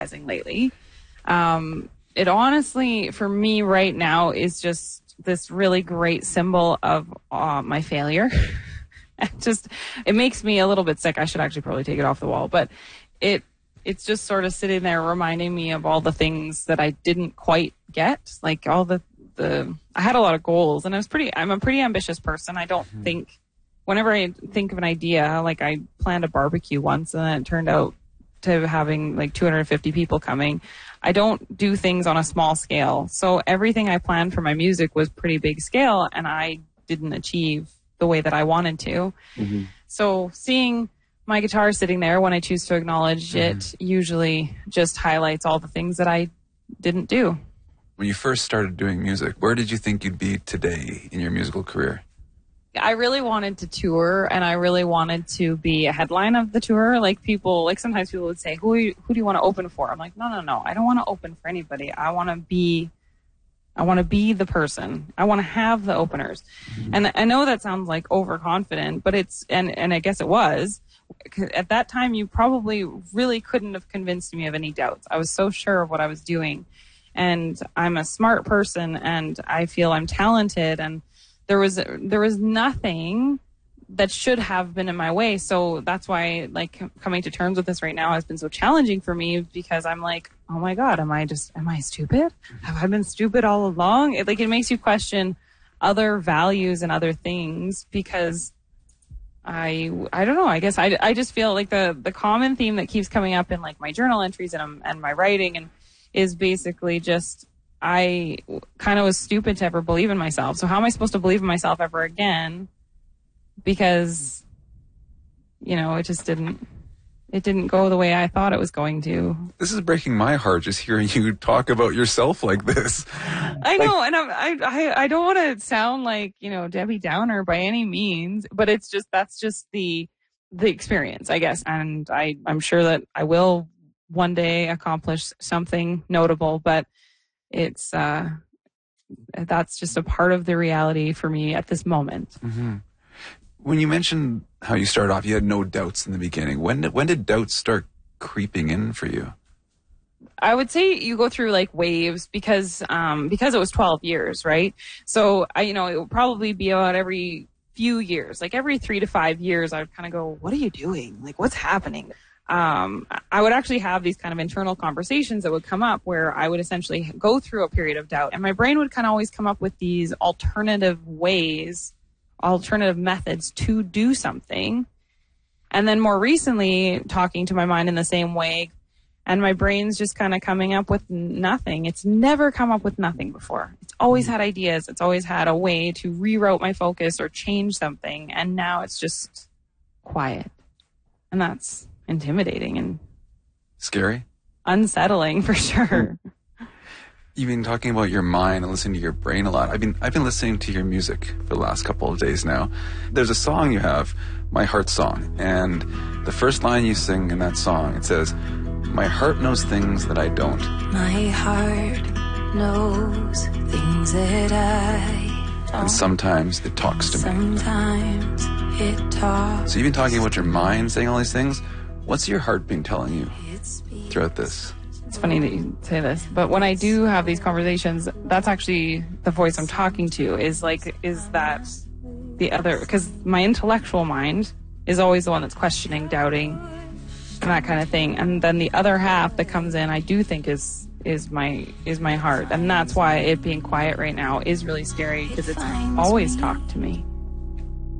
lately. It honestly, for me right now, is just this really great symbol of my failure. It makes me a little bit sick. I should actually probably take it off the wall, but it's just sort of sitting there reminding me of all the things that I didn't quite get. Like all I had a lot of goals, and I'm a pretty ambitious person. I don't think, whenever I think of an idea, like I planned a barbecue once and then it turned out to having like 250 people coming. I don't do things on a small scale. So everything I planned for my music was pretty big scale, and I didn't achieve the way that I wanted to. Mm-hmm. So seeing my guitar sitting there when I choose to acknowledge it usually just highlights all the things that I didn't do. When you first started doing music, where did you think you'd be today in your musical career? I really wanted to tour, and I really wanted to be a headline of the tour. Sometimes people would say, who do you want to open for? I'm like, no. I don't want to open for anybody. I want to be the person. I want to have the openers. Mm-hmm. And I know that sounds like overconfident, but and I guess it was. At that time, you probably really couldn't have convinced me of any doubts. I was so sure of what I was doing. And I'm a smart person, and I feel I'm talented, and there was nothing that should have been in my way. So that's why, like, coming to terms with this right now has been so challenging for me, because I'm like, oh my God, am I stupid? Have I been stupid all along? It makes you question other values and other things, because I don't know. I guess I just feel like the common theme that keeps coming up in like my journal entries and my writing and is basically just, I kind of was stupid to ever believe in myself. So how am I supposed to believe in myself ever again? Because, it didn't go the way I thought it was going to. This is breaking my heart, just hearing you talk about yourself like this. I know, and I don't want to sound like, Debbie Downer by any means, but that's just the experience, I guess. And I'm sure that I will one day accomplish something notable, but it's that's just a part of the reality for me at this moment. Mm-hmm. When you mentioned how you started off, you had no doubts in the beginning. When did doubts start creeping in for you? I would say you go through like waves, because it was 12 years, right? So it would probably be about every few years, like every 3 to 5 years, I would kind of go, what are you doing? Like, what's happening? I would actually have these kind of internal conversations that would come up where I would essentially go through a period of doubt, and my brain would kind of always come up with these alternative methods to do something. And then more recently, talking to my mind in the same way, and my brain's just kind of coming up with nothing. It's never come up with nothing before. It's always had ideas. It's always had a way to reroute my focus or change something. And now it's just quiet. And that's intimidating and scary, unsettling for sure. You've been talking about your mind and listening to your brain a lot. I've been listening to your music for the last couple of days now. There's a song you have, My Heart Song, and the first line you sing in that song, it says, "My heart knows things that I don't." My heart knows things that I don't. And sometimes it talks to me. Sometimes it talks. So you've been talking about your mind saying all these things. What's your heart been telling you throughout this? It's funny that you say this, but when I do have these conversations, that's actually the voice I'm talking to, is that the other, because my intellectual mind is always the one that's questioning, doubting, and that kind of thing. And then the other half that comes in, I do think is my heart. And that's why it being quiet right now is really scary, because it's always talked to me.